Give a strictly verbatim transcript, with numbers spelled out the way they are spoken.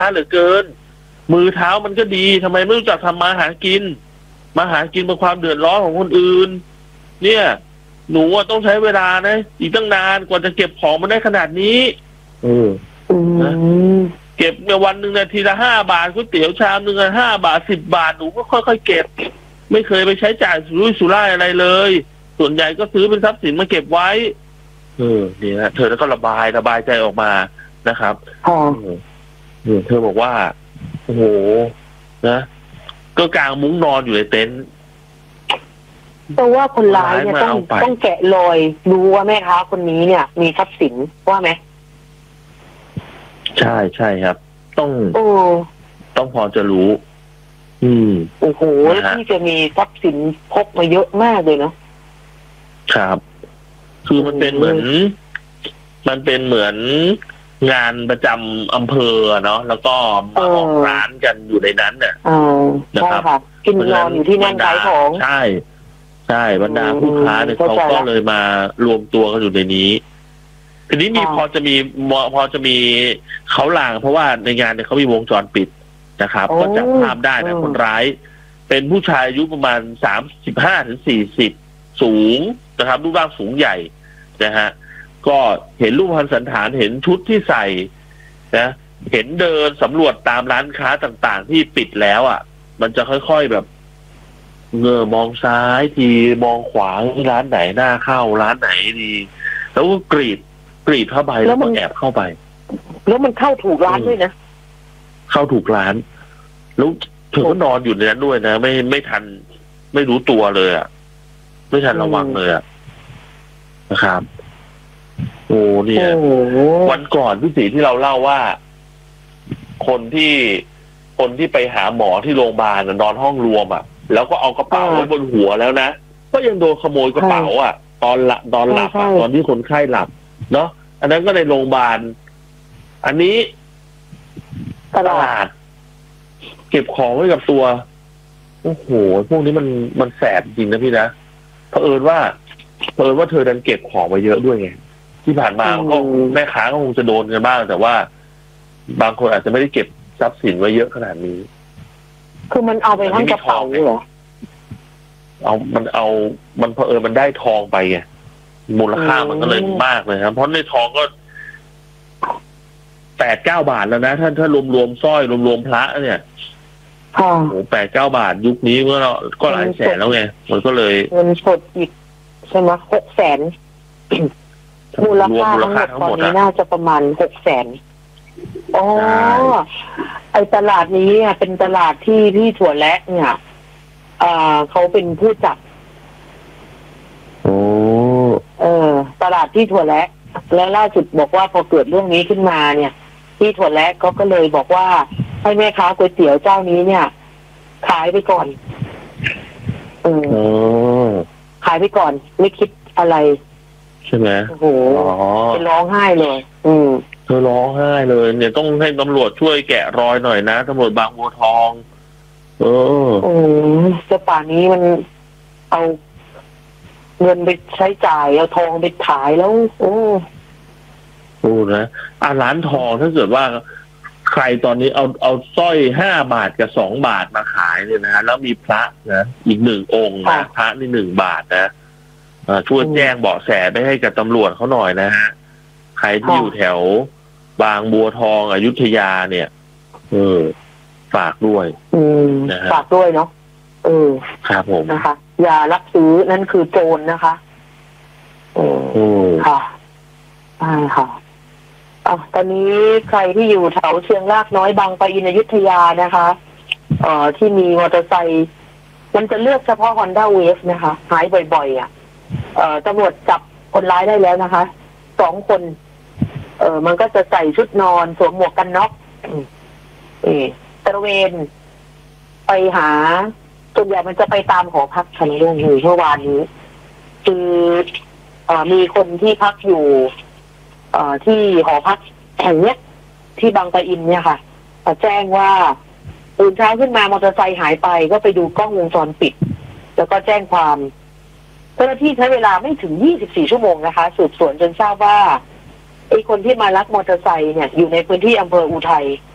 เหลือเกินมือเท้ามันก็ดีทำไมไม่รู้จักทำมาหากินมาหากินเป็นความเดือดร้อนของคนอื่นเนี่ยหนูว่าต้องใช้เวลานะอีกตั้งนานกว่าจะเก็บของมาได้ขนาดนี้เออนะเก็บในวันหนึ่งนาทีละห้าบาทก๋วยเตี๋ยวชามหนึ่งละห้าบาทสิบบาทหนูก็ค่อยๆเก็บไม่เคยไปใช้จ่ายสุรุ่ยสุร่ายอะไรเลยส่วนใหญ่ก็ซื้อเป็นทรัพย์สินมาเก็บไว้เออนี่นะเธอแล้วก็ระบายระบายใจออกมานะครับอ๋อเธอบอกว่าโอ้โหนะก็กลางมุ้งนอนอยู่ในเต็นท์เพราะว่าคนร้ายเนี่ยต้องต้องแกะรอยรู้ว่าแม่ค้าคนนี้เนี่ยมีทรัพย์สินว่าไหมใช่ใช่ครับต้องโอ้ต้องพอจะรู้อืมโอ้โหที่จะมีทรัพย์สินพกมาเยอะมากเลยเนาะครับคือมันเป็นเหมือนมันเป็นเหมือนงานประจำอำเภอเนาะแล้วก็มาออกร้านกันอยู่ในนั้นเนี่ยนะครับกินนอนอยู่ที่นั่นขายของใช่ใช่บรรดาผู้ค้าเนี่ยเขาก็เลยมารวมตัวกันอยู่ในนี้ทีนี้มีพอจะมีพอจะมีเขาลางเพราะว่าในงานเนี่ยเขามีวงจรปิดนะครับก็จับภาพได้นะคนร้ายเป็นผู้ชายอายุประมาณสามสิบห้าถึงสี่สิบสูงนะครับรูปร่างสูงใหญ่นะฮะก็เห็นรูปพรรณสันฐานเห็นชุดที่ใส่นะเห็นเดินสำรวจตามร้านค้าต่างๆที่ปิดแล้วอ่ะมันจะค่อยๆแบบเงยมองซ้ายทีมองขวาที่ร้านไหนหน้าเข้าร้านไหนดีแล้วก็กรีดกรีดผ้าใบแล้วก็แอบเข้าไปแล้วมันเข้าถูกร้านด้วยนะเข้าถูกร้านแล้วเธอก็นอนอยู่ในนั้นด้วยนะไม่ไม่ทันไม่รู้ตัวเลยอ่ะไม่ทันระวังเลยอ่ะนะครับโอ้เนี่ยวันก่อนพี่ศรีที่เราเล่าว่าคนที่คนที่ไปหาหมอที่โรงพยาบาลนอนห้องรวมอ่ะแล้วก็เอากระเป๋าไว้บนหัวแล้วนะก็ยังโดนขโมยกระเป๋าอ่ะตอนละตอนหลับอ่ะตอนที่คนไข้หลับเนาะอันนั้นก็ในโรงพยาบาลอันนี้ตลาดเก็บของไว้กับตัวโอ้โหพวกนี้มันมันแสบจริงนะพี่นะเผอิญว่าเผอิญว่าเธอดันเก็บของไว้เยอะด้วยไงที่ผ่านมาก็แม่ค้าก็คงจะโดนกันบ้างแต่ว่าบางคนอาจจะไม่ได้เก็บทรัพย์สินไว้เยอะขนาดนี้คือมันเอาไปทั้งกระเป๋าเหรอเอามันเอามันเผอิญมันได้ทองไปไงมูลค่ามันก็เลยมากเลยครับเพราะในทองก็แปดเก้าบาทแล้วนะถ้าถ้ารวมรวมสร้อยรวมรวมพระเนี่ยโอ้โหแปดเก้าบาทยุคนี้ก็เราก็หลายแสนแล้วไงมันก็เลยเงินสดอีกใช่ไหมหกแสนมูลค่าทั้งหมดตอนนี้น่าจะประมาณหกแสนอ๋อไอตลาดนี้เป็นตลาดที่พี่ถั่วและเนี่ยอ่าเขาเป็นผู้จัดโอ้เออตลาดที่ถั่วและและล่าสุดบอกว่าพอเกิดเรื่องนี้ขึ้นมาเนี่ยที่ถั่วและก็ก็เลยบอกว่าให้แม่ค้าก๋วยเตี๋ยวเจ้านี้เนี่ยขายไปก่อนเออขายไปก่อนไม่คิดอะไรใช่ไหมโอ้โหเป็นร้องไห้เลยอืมเธอร้องไห้เลยเนี่ยต้องให้ตำรวจช่วยแกะรอยหน่อยนะตำรวจบางบัวทองเออโอ้จะป่านนี้มันเอาเงินไปใช้จ่ายเอาทองไปขายแล้วโอ้โอ้นะอ่ะร้านทองถ้าเกิดว่าใครตอนนี้เอาเอาสร้อยห้าบาทกับสองบาทมาขายเนี่ยนะแล้วมีพระนะอีกหนึ่งองค์นะพระนี่หนึ่งบาทนะช่วยแจ้งเบาะแสไปให้กับตำรวจเขาหน่อยนะฮะใครที่อยู่แถวบางบัวทองอยุธยาเนี่ยเออฝากด้วยนะฮะฝากด้วยเนาะเออครับผมนะคะอย่ารับซื้อนั่นคือโจรนะคะเออค่ะใช่ค่ะอ่ะตอนนี้ใครที่อยู่แถวเชียงรากน้อยบางปะอินอยุธยานะคะเอ่อที่มีมอเตอร์ไซค์มันจะเลือกเฉพาะ Honda Wave นะคะหายบ่อยๆอ่ะเอ่อตำรวจจับคนร้ายได้แล้วนะคะสองคนเออมันก็จะใส่ชุดนอนสวมหมวกกันน็อกเออตระเวนไปหาส่วนใหญ่มันจะไปตามหอพักคันเรื่องนี้เมื่อวานนี้คือเอ่อมีคนที่พักอยู่เอ่อที่หอพักแห่งเนี้ยที่บางปะอินเนี่ยค่ะแจ้งว่าตื่นเช้าขึ้นมามอเตอร์ไซค์หายไปก็ไปดูกล้องวงจรปิดแล้วก็แจ้งความเจ้าหน้าที่ใช้เวลาไม่ถึงยี่สิบสี่ชั่วโมงนะคะสืบสวนจนทราบว่าไอ้คนที่มาลักมอเตอร์ไซค์เนี่ยอยู่ในพื้นที่อำเภออุทัย